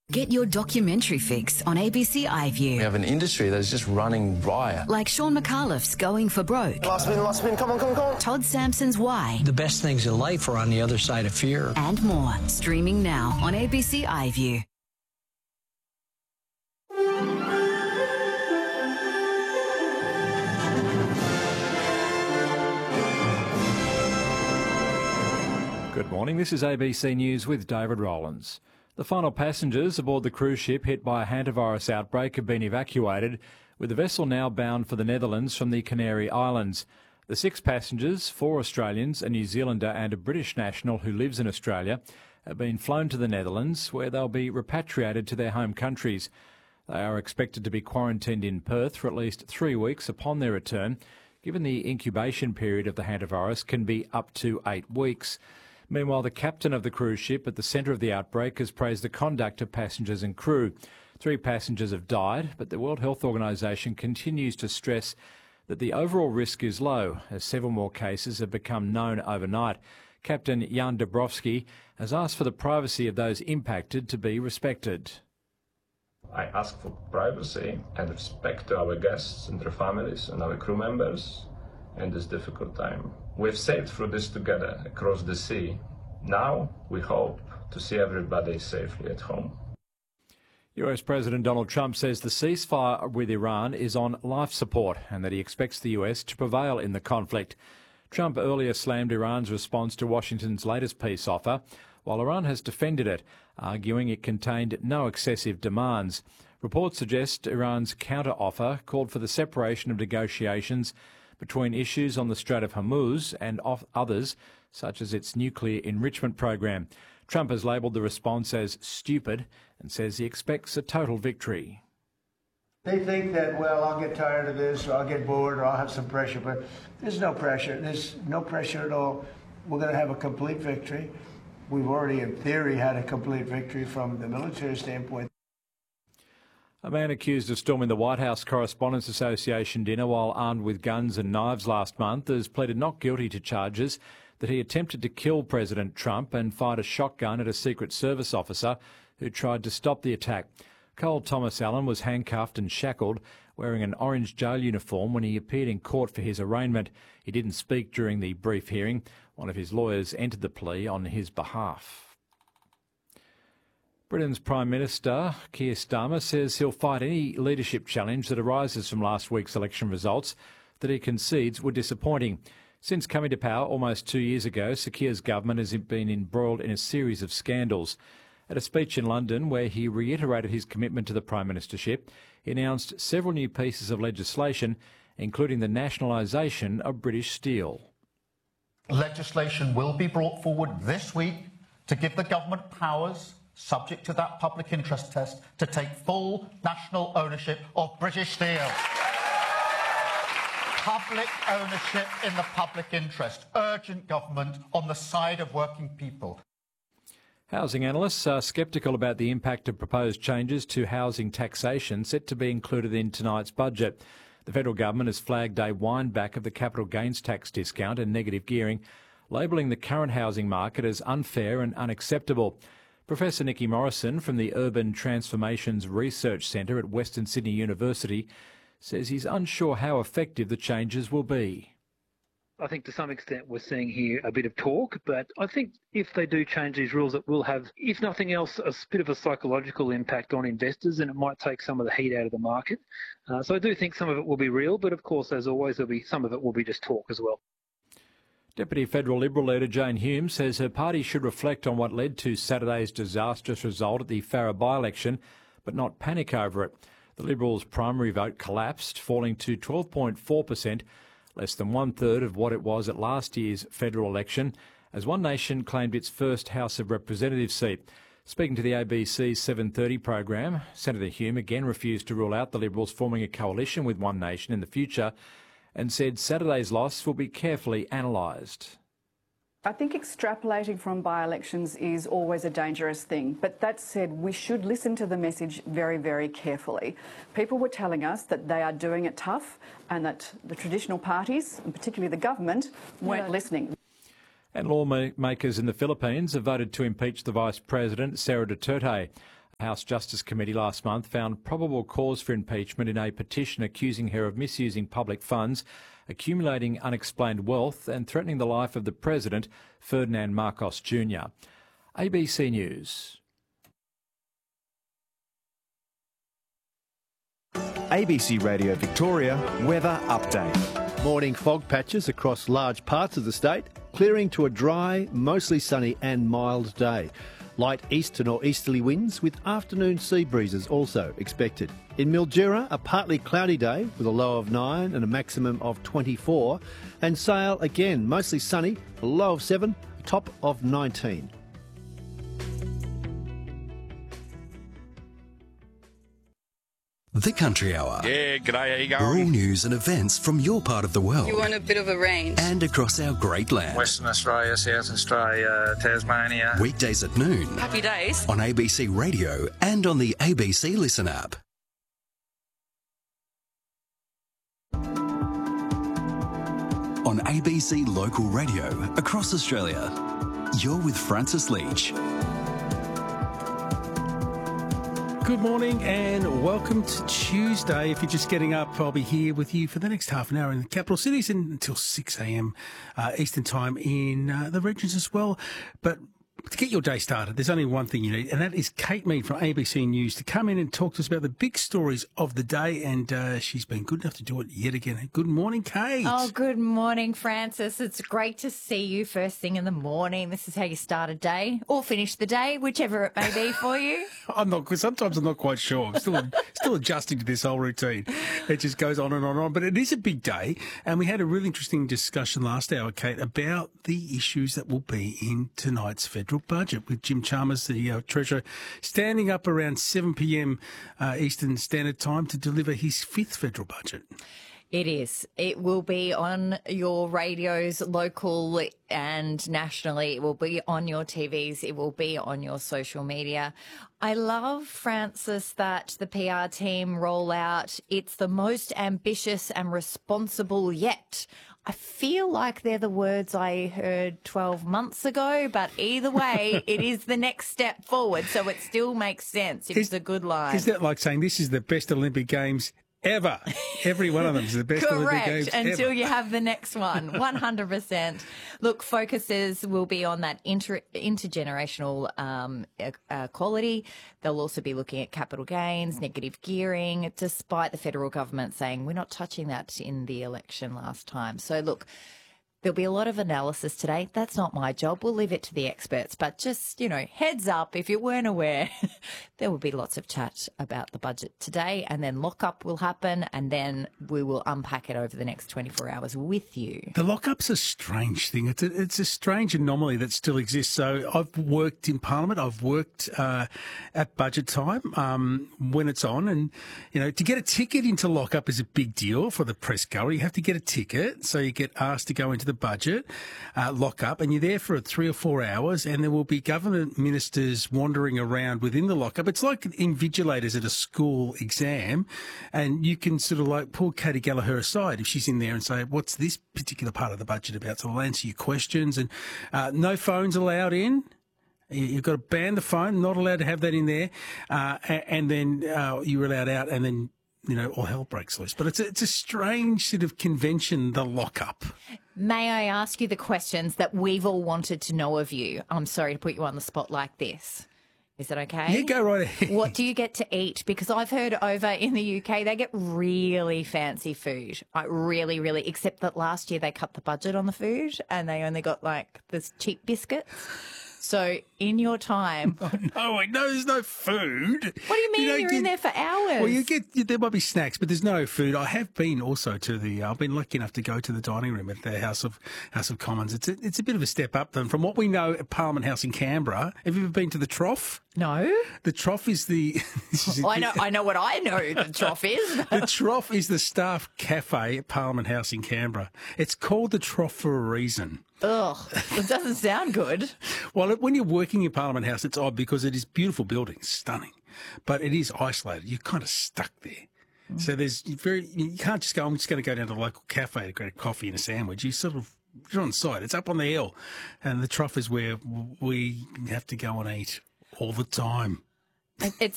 Get your documentary fix on ABC iView. We have an industry that is just running riot. Like Sean McAuliffe's Going for Broke. Last spin, come on. Todd Sampson's Why. The best things in life are on the other side of fear. And more. Streaming now on ABC iView. Good morning, this is ABC News with David Rowlands. The final passengers aboard the cruise ship hit by a hantavirus outbreak have been evacuated, with the vessel now bound for the Netherlands from the Canary Islands. The 6 passengers, 4 Australians, a New Zealander and a British national who lives in Australia, have been flown to the Netherlands, where they'll be repatriated to their home countries. They are expected to be quarantined in Perth for at least 3 weeks upon their return, given the incubation period of the hantavirus can be up to 8 weeks. Meanwhile, the captain of the cruise ship at the centre of the outbreak has praised the conduct of passengers and crew. 3 passengers have died, but the World Health Organisation continues to stress that the overall risk is low, as several more cases have become known overnight. Captain Jan Dabrowski has asked for the privacy of those impacted to be respected. I ask for privacy and respect to our guests and their families and our crew members in this difficult time. We've sailed through this together across the sea. Now we hope to see everybody safely at home. US President Donald Trump says the ceasefire with Iran is on life support and that he expects the US to prevail in the conflict. Trump earlier slammed Iran's response to Washington's latest peace offer, while Iran has defended it, arguing it contained no excessive demands. Reports suggest Iran's counter-offer called for the separation of negotiations between issues on the Strait of Hormuz and others, such as its nuclear enrichment program. Trump has labelled the response as stupid and says he expects a total victory. They think that, well, I'll get tired of this, or I'll get bored, or I'll have some pressure, but there's no pressure. There's no pressure at all. We're going to have a complete victory. We've already, in theory, had a complete victory from the military standpoint. A man accused of storming the White House Correspondents' Association dinner while armed with guns and knives last month has pleaded not guilty to charges that he attempted to kill President Trump and fired a shotgun at a Secret Service officer who tried to stop the attack. Cole Thomas Allen was handcuffed and shackled, wearing an orange jail uniform when he appeared in court for his arraignment. He didn't speak during the brief hearing. One of his lawyers entered the plea on his behalf. Britain's Prime Minister, Keir Starmer, says he'll fight any leadership challenge that arises from last week's election results that he concedes were disappointing. Since coming to power almost 2 years ago, Sir Keir's government has been embroiled in a series of scandals. At a speech in London where he reiterated his commitment to the Prime Ministership, he announced several new pieces of legislation, including the nationalisation of British Steel. Legislation will be brought forward this week to give the government powers, subject to that public interest test, to take full national ownership of British Steel. Public ownership in the public interest. Urgent government on the side of working people. Housing analysts are sceptical about the impact of proposed changes to housing taxation set to be included in tonight's budget. The federal government has flagged a wind-back of the capital gains tax discount and negative gearing, labelling the current housing market as unfair and unacceptable. Professor Nicky Morrison from the Urban Transformations Research Centre at Western Sydney University says he's unsure how effective the changes will be. I think to some extent we're seeing here a bit of talk, but I think if they do change these rules, it will have, if nothing else, a bit of a psychological impact on investors, and it might take some of the heat out of the market. So I do think some of it will be real, but of course, as always, some of it will be just talk as well. Deputy Federal Liberal leader Jane Hume says her party should reflect on what led to Saturday's disastrous result at the Farrer by-election, but not panic over it. The Liberals' primary vote collapsed, falling to 12.4%, less than one-third of what it was at last year's federal election, as One Nation claimed its first House of Representatives seat. Speaking to the ABC's 7:30 program, Senator Hume again refused to rule out the Liberals forming a coalition with One Nation in the future and said Saturday's loss will be carefully analysed. I think extrapolating from by-elections is always a dangerous thing. But that said, we should listen to the message very, very carefully. People were telling us that they are doing it tough and that the traditional parties, and particularly the government, weren't listening. And lawmakers in the Philippines have voted to impeach the Vice President, Sara Duterte. House Justice Committee last month found probable cause for impeachment in a petition accusing her of misusing public funds, accumulating unexplained wealth and threatening the life of the President, Ferdinand Marcos Jr. ABC News. ABC Radio Victoria weather update. Morning fog patches across large parts of the state, clearing to a dry, mostly sunny and mild day. Light east to northeasterly winds with afternoon sea breezes also expected. In Mildura, a partly cloudy day with a low of 9 and a maximum of 24. And Sale, again, mostly sunny, a low of 7, top of 19. The Country Hour. Yeah, g'day, how you going? All news and events from your part of the world. You want a bit of a range. And across our great land. Western Australia, South Australia, Tasmania. Weekdays at noon. Happy days. On ABC Radio and on the ABC Listen app. On ABC Local Radio across Australia. You're with Francis Leach. Good morning and welcome to Tuesday. If you're just getting up, I'll be here with you for the next half an hour in the capital cities and until 6 a.m. Eastern time in the regions as well. But to get your day started, there's only one thing you need, and that is Kate Mead from ABC News to come in and talk to us about the big stories of the day, and she's been good enough to do it yet again. Good morning, Kate. Oh, good morning, Francis. It's great to see you first thing in the morning. This is how you start a day, or finish the day, whichever it may be for you. Sometimes I'm not quite sure. I'm still adjusting to this whole routine. It just goes on and on and on. But it is a big day, and we had a really interesting discussion last hour, Kate, about the issues that will be in tonight's federal budget, with Jim Chalmers, the Treasurer, standing up around 7 p.m. Eastern Standard Time to deliver his fifth federal budget. It is. It will be on your radios, local and nationally. It will be on your TVs. It will be on your social media. I love, Francis, that the PR team roll out, it's the most ambitious and responsible yet. I feel like they're the words I heard 12 months ago, but either way, it is the next step forward, so it still makes sense. It's a good line. Is that like saying this is the best Olympic Games ever? Every one of them is the best Olympic Games ever. Until you have the next one, 100%. Look, focuses will be on that intergenerational quality. They'll also be looking at capital gains, negative gearing, despite the federal government saying we're not touching that in the election last time. So look, there'll be a lot of analysis today. That's not my job. We'll leave it to the experts. But just, heads up, if you weren't aware, there will be lots of chat about the budget today, and then lockup will happen, and then we will unpack it over the next 24 hours with you. The lockup's a strange thing. It's a strange anomaly that still exists. So I've worked in Parliament. I've worked at budget time when it's on. And, to get a ticket into lockup is a big deal for the press goer. You have to get a ticket, so you get asked to go into the budget lockup, and you're there for 3 or 4 hours, and there will be government ministers wandering around within the lockup. It's like invigilators at a school exam, and you can sort of like pull Katie Gallagher aside if she's in there and say, what's this particular part of the budget about? So I'll answer your questions, and no phones allowed in. You've got to ban the phone, not allowed to have that in there, and then you're allowed out, and then all hell breaks loose. But it's a strange sort of convention, the lockup. May I ask you the questions that we've all wanted to know of you? I'm sorry to put you on the spot like this. Is that okay? Yeah, go right ahead. What do you get to eat? Because I've heard over in the UK they get really fancy food. Really, really. Except that last year they cut the budget on the food and they only got this cheap biscuits. So in your time... Oh, no, there's no food. What do you mean? You're in there for hours. Well, there might be snacks, but there's no food. I have been also I've been lucky enough to go to the dining room at the House of Commons. It's a bit of a step up then from what we know at Parliament House in Canberra. Have you ever been to the Trough? No. The Trough is the... I know what I know the Trough is. The Trough is the staff cafe at Parliament House in Canberra. It's called the Trough for a reason. Ugh, it doesn't sound good. Well, when you're working in Parliament House, it's odd because it is beautiful buildings, stunning, but it is isolated. You're kind of stuck there. Mm. So you can't just go, I'm just going to go down to the local cafe to get a coffee and a sandwich. You're on site. It's up on the hill, and the Trough is where we have to go and eat all the time. It's